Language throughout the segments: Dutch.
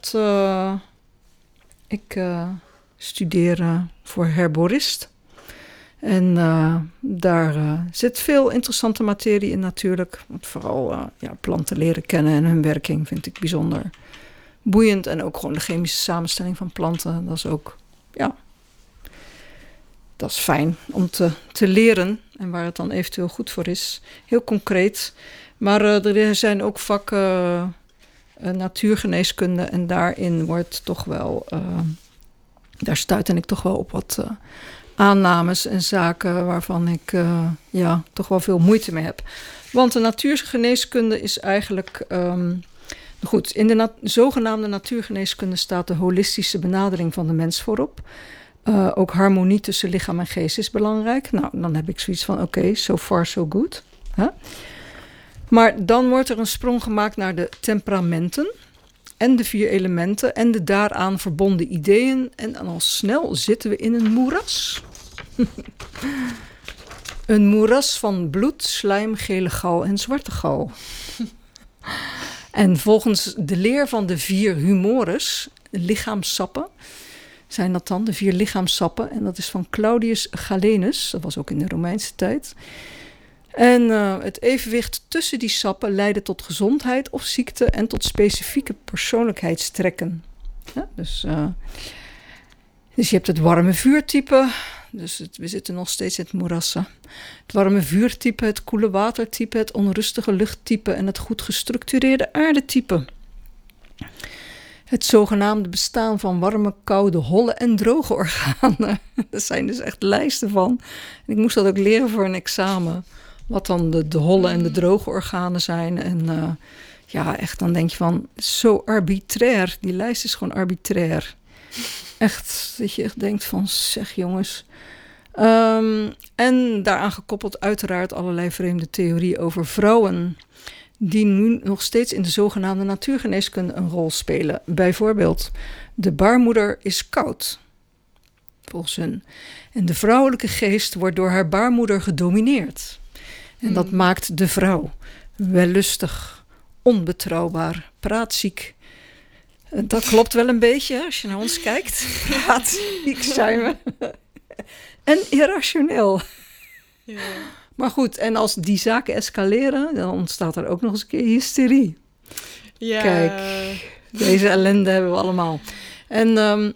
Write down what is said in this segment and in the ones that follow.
Ik studeer voor herborist. En daar zit veel interessante materie in natuurlijk. Want vooral planten leren kennen en hun werking vind ik bijzonder boeiend. En ook gewoon de chemische samenstelling van planten. Dat is ook, dat is fijn om te leren. En waar het dan eventueel goed voor is. Heel concreet. Maar er zijn ook vakken natuurgeneeskunde. En daarin wordt toch wel, daar stuitte ik toch wel op wat aannames en zaken waarvan ik toch wel veel moeite mee heb. Want de natuurgeneeskunde is eigenlijk goed. In de zogenaamde natuurgeneeskunde staat de holistische benadering van de mens voorop. Ook harmonie tussen lichaam en geest is belangrijk. Nou, dan heb ik zoiets van oké, so far so good. Huh? Maar dan wordt er een sprong gemaakt naar de temperamenten en de 4 elementen en de daaraan verbonden ideeën. En al snel zitten we in een moeras. Een moeras van bloed, slijm, gele gal en zwarte gal. En volgens de leer van de 4 humores, lichaamssappen, zijn dat dan de 4 lichaamssappen. En dat is van Claudius Galenus, dat was ook in de Romeinse tijd. En het evenwicht tussen die sappen leidde tot gezondheid of ziekte en tot specifieke persoonlijkheidstrekken. Ja, dus je hebt het warme vuurtype, dus we zitten nog steeds in het moerassen. Het warme vuurtype, het koele watertype, het onrustige luchttype en het goed gestructureerde aardetype. Het zogenaamde bestaan van warme, koude, holle en droge organen. Er zijn dus echt lijsten van. En ik moest dat ook leren voor een examen. Wat dan de holle en de droge organen zijn. En echt, dan denk je van, zo arbitrair. Die lijst is gewoon arbitrair. Echt, dat je echt denkt van, zeg jongens. En daaraan gekoppeld uiteraard allerlei vreemde theorieën over vrouwen. Die nu nog steeds in de zogenaamde natuurgeneeskunde een rol spelen. Bijvoorbeeld, de baarmoeder is koud. Volgens hun. En de vrouwelijke geest wordt door haar baarmoeder gedomineerd. En dat maakt de vrouw wellustig, onbetrouwbaar, praatziek. Dat klopt wel een beetje als je naar ons kijkt. Praatziek zijn we. En irrationeel. Ja. Maar goed, en als die zaken escaleren, dan ontstaat er ook nog eens een keer hysterie. Ja. Kijk, deze ellende hebben we allemaal. En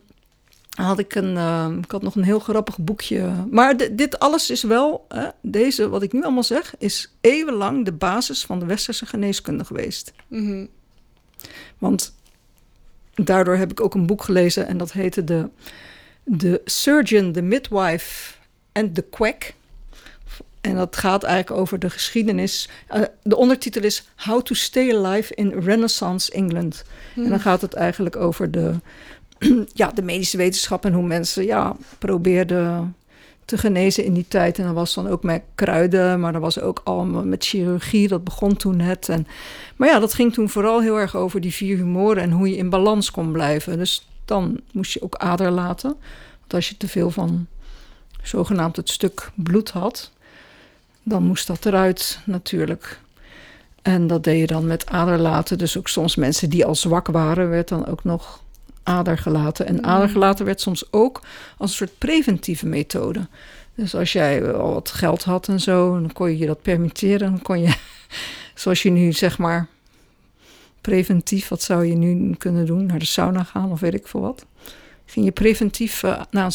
ik had nog een heel grappig boekje. Maar dit alles is wel, deze, wat ik nu allemaal zeg, is eeuwenlang de basis van de westerse geneeskunde geweest. Mm-hmm. Want daardoor heb ik ook een boek gelezen en dat heette The Surgeon, the Midwife and the Quack. En dat gaat eigenlijk over de geschiedenis. De ondertitel is How to Stay Alive in Renaissance England. En dan gaat het eigenlijk over de medische wetenschap en hoe mensen probeerden te genezen in die tijd. En dat was dan ook met kruiden, maar dat was ook allemaal met chirurgie. Dat begon toen net. Maar dat ging toen vooral heel erg over die 4 humoren en hoe je in balans kon blijven. Dus dan moest je ook ader laten. Want als je te veel van zogenaamd het stuk bloed had, dan moest dat eruit natuurlijk. En dat deed je dan met aderlaten. Dus ook soms mensen die al zwak waren, werd dan ook nog adergelaten. En adergelaten werd soms ook als een soort preventieve methode. Dus als jij al wat geld had en zo, dan kon je dat permitteren. Dan kon je, zoals je nu zeg maar preventief, wat zou je nu kunnen doen? Naar de sauna gaan of weet ik veel wat. Ging je preventief naar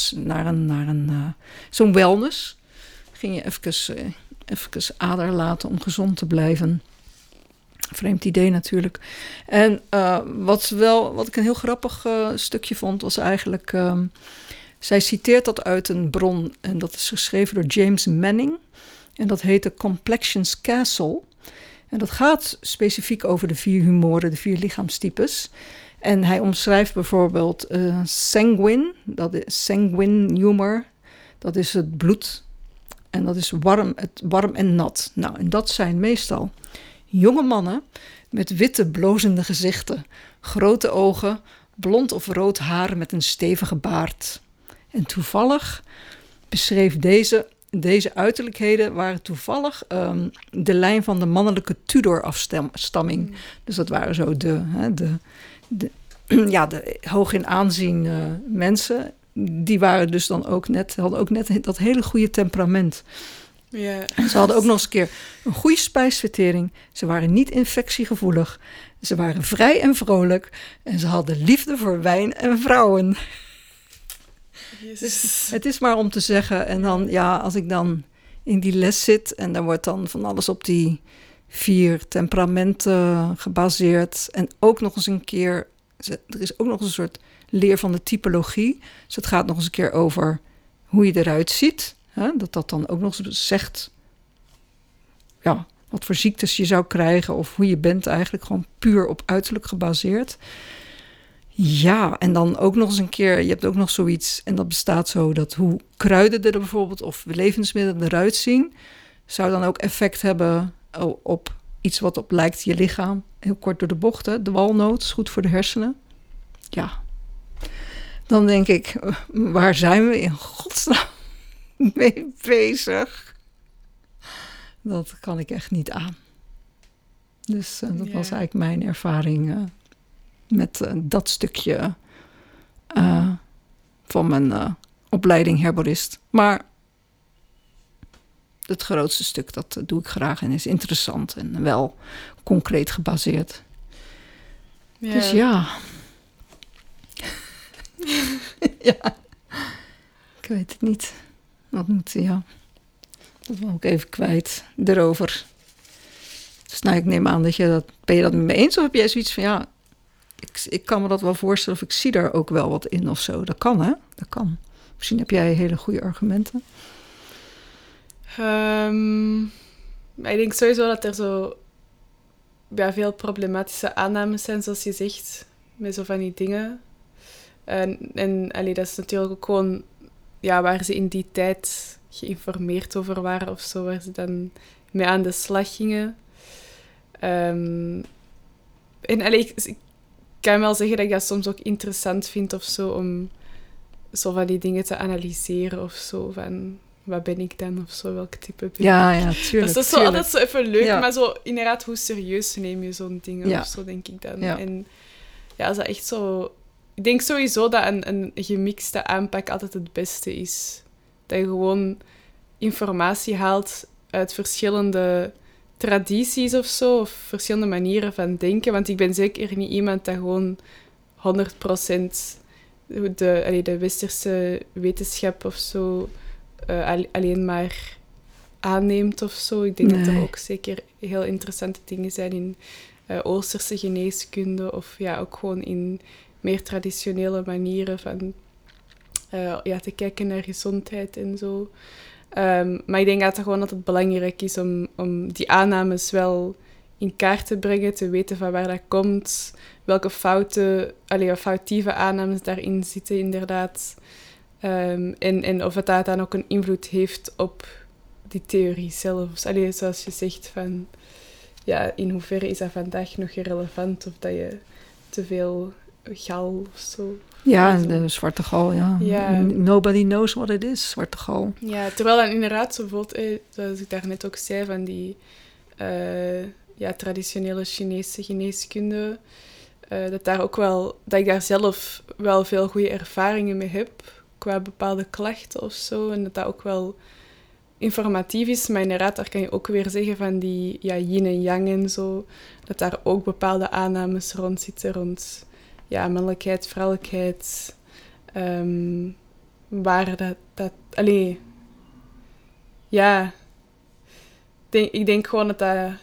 zo'n wellness. Ging je even ader laten om gezond te blijven. Vreemd idee natuurlijk. En wat ik een heel grappig stukje vond, was eigenlijk, zij citeert dat uit een bron. En dat is geschreven door James Manning. En dat heet The Complexion's Castle. En dat gaat specifiek over de 4 humoren, de 4 lichaamstypes. En hij omschrijft bijvoorbeeld sanguine. Dat is sanguine humor. Dat is het bloed. En dat is warm en nat. Nou, en dat zijn meestal jonge mannen met witte, blozende gezichten, grote ogen, blond of rood haar met een stevige baard. En toevallig beschreef deze uiterlijkheden waren toevallig de lijn van de mannelijke Tudor-afstamming. Dus dat waren zo de hoog in aanzien mensen, die waren dus dan hadden ook net dat hele goede temperament. Ja. Ze hadden ook nog eens een keer een goede spijsvertering. Ze waren niet infectiegevoelig. Ze waren vrij en vrolijk. En ze hadden liefde voor wijn en vrouwen. Dus het is maar om te zeggen. En dan, als ik dan in die les zit en daar wordt dan van alles op die 4 temperamenten gebaseerd. En ook nog eens een keer, er is ook nog een soort leer van de typologie. Dus het gaat nog eens een keer over hoe je eruit ziet. Hè? Dat dan ook nog eens zegt, wat voor ziektes je zou krijgen of hoe je bent eigenlijk, gewoon puur op uiterlijk gebaseerd. Ja, en dan ook nog eens een keer, je hebt ook nog zoiets, en dat bestaat zo, dat hoe kruiden er bijvoorbeeld of levensmiddelen eruit zien, zou dan ook effect hebben op iets wat op lijkt je lichaam. Heel kort door de bocht, hè? De walnoot is goed voor de hersenen. Ja, dan denk ik, waar zijn we in godsnaam mee bezig? Dat kan ik echt niet aan. Dus dat was eigenlijk mijn ervaring met dat stukje van mijn opleiding herborist. Maar het grootste stuk, dat doe ik graag en is interessant en wel concreet gebaseerd. Ja. Dus ja. Ja. Ik weet het niet. Wat moet, dat wil ik even kwijt erover. Dus ik neem aan dat ben je dat met me eens? Of heb jij zoiets van, ik kan me dat wel voorstellen of ik zie daar ook wel wat in of zo. Dat kan, hè? Dat kan. Misschien heb jij hele goede argumenten. Ik denk sowieso dat er zo veel problematische aannames zijn, zoals je zegt, met zo van die dingen. En dat is natuurlijk ook gewoon waar ze in die tijd geïnformeerd over waren of zo, waar ze dan mee aan de slag gingen. Ik kan wel zeggen dat ik dat soms ook interessant vind of zo, om zo van die dingen te analyseren of zo, van wat ben ik dan of zo, welk type ben ik. Ja, tuurlijk. Dat is zo altijd zo even leuk, maar zo inderdaad, hoe serieus neem je zo'n dingen of zo, denk ik dan. Ja. En als dat echt zo... Ik denk sowieso dat een gemixte aanpak altijd het beste is. Dat je gewoon informatie haalt uit verschillende tradities of zo, of verschillende manieren van denken. Want ik ben zeker niet iemand dat gewoon 100% de westerse wetenschap of zo alleen maar aanneemt of zo. Ik denk dat er ook zeker heel interessante dingen zijn in Oosterse geneeskunde of ook gewoon in meer traditionele manieren van te kijken naar gezondheid en zo. Maar ik denk dat het gewoon altijd belangrijk is om die aannames wel in kaart te brengen, te weten van waar dat komt, welke foutieve aannames daarin zitten inderdaad. En of het dan ook een invloed heeft op die theorie zelf. Zoals je zegt, van in hoeverre is dat vandaag nog relevant of dat je te veel gal of zo. Ja, de zwarte gal, Nobody knows what it is, zwarte gal. Ja, terwijl dan inderdaad, zoals ik daarnet ook zei, van die traditionele Chinese geneeskunde, dat ik daar zelf wel veel goede ervaringen mee heb, qua bepaalde klachten of zo, en dat ook wel informatief is, maar inderdaad, daar kan je ook weer zeggen van die yin en yang en zo, dat daar ook bepaalde aannames rond zitten, rond mannelijkheid, vrouwelijkheid, waar ik denk gewoon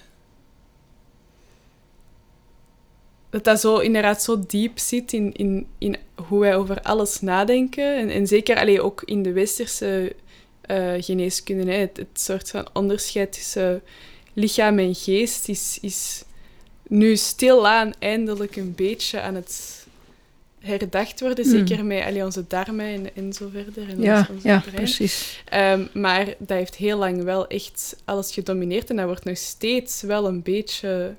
dat zo inderdaad zo diep zit in hoe wij over alles nadenken. En zeker ook in de westerse geneeskunde. Het soort van onderscheid tussen lichaam en geest is nu stilaan eindelijk een beetje aan het herdacht worden. Zeker met onze darmen en zo verder. En ons brein. Precies. Maar dat heeft heel lang wel echt alles gedomineerd. En dat wordt nog steeds wel een beetje...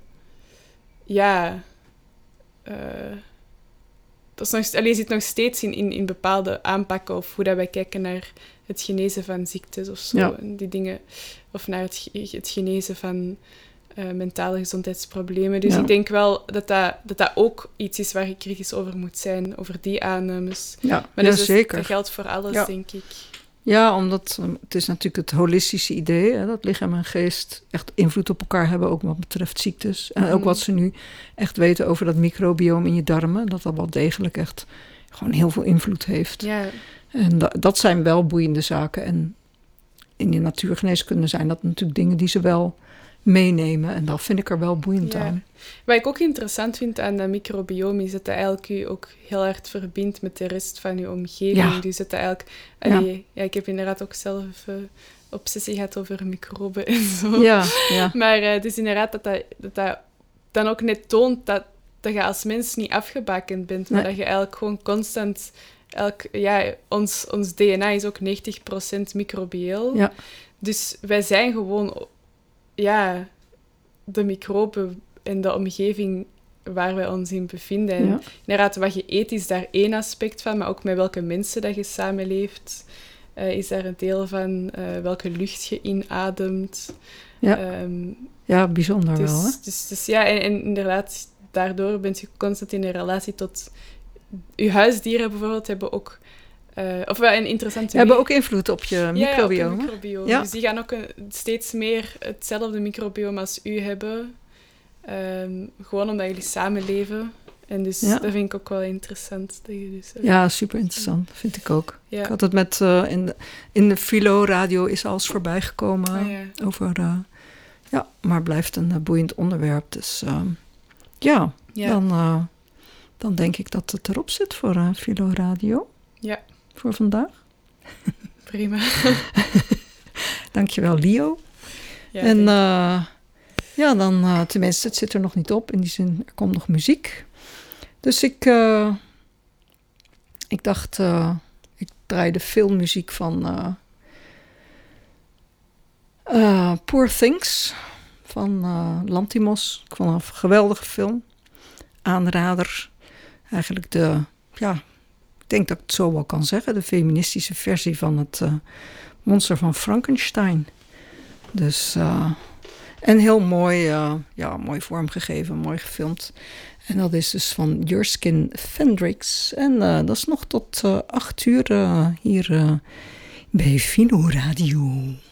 je zit nog steeds in bepaalde aanpakken of hoe dat wij kijken naar het genezen van ziektes of zo. En die dingen. Of naar het genezen van mentale gezondheidsproblemen. Dus ik denk wel dat ook iets is waar je kritisch over moet zijn, over die aannames. Ja, maar dus zeker. Dat geldt voor alles, denk ik. Ja, omdat het is natuurlijk het holistische idee, hè, dat lichaam en geest echt invloed op elkaar hebben, ook wat betreft ziektes. En ook wat ze nu echt weten over dat microbioom in je darmen, dat wel degelijk echt gewoon heel veel invloed heeft. Ja. En dat zijn wel boeiende zaken. En in de natuurgeneeskunde zijn dat natuurlijk dingen die ze wel meenemen. En dat vind ik er wel boeiend aan. Wat ik ook interessant vind aan dat microbioom is dat dat eigenlijk je ook heel hard verbindt met de rest van je omgeving. Ja. Dus dat eigenlijk... ik heb inderdaad ook zelf obsessie gehad over microben en zo. Ja. Maar het is inderdaad dat dan ook net toont dat je als mens niet afgebakend bent, maar dat je eigenlijk gewoon constant... ons DNA is ook 90% microbieel. Ja. Dus wij zijn gewoon... de microben en de omgeving waar wij ons in bevinden. En inderdaad, wat je eet is daar één aspect van, maar ook met welke mensen dat je samenleeft is daar een deel van. Welke lucht je inademt. Ja, bijzonder wel, hè? Dus en inderdaad, daardoor ben je constant in een relatie tot... Je huisdieren bijvoorbeeld hebben ook... of wel een interessante... Hebben ook invloed op je microbioom. Ja, op je microbioom. Ja. Dus die gaan ook steeds meer hetzelfde microbioom als u hebben. Gewoon omdat jullie samenleven. En dus dat vind ik ook wel interessant. Dat je dus, ja, super interessant. Vind ik ook. Ja. Ik had het met... in de Philo-radio is alles voorbij gekomen over... maar blijft een boeiend onderwerp. Dus dan denk ik dat het erop zit voor Philo-radio. Ja. Voor vandaag. Prima. Dankjewel, Lio. Ja, en dan, tenminste, het zit er nog niet op. In die zin, er komt nog muziek. Dus ik dacht, ik draaide veel muziek van Poor Things van Lanthimos. Ik vond een geweldige film. Aanrader. Eigenlijk ik denk dat ik het zo wel kan zeggen, de feministische versie van het monster van Frankenstein. Dus, en heel mooi, mooi vormgegeven, mooi gefilmd. En dat is dus van Jurskin Fendrix. En dat is nog tot 8 uur hier bij Philo Radio.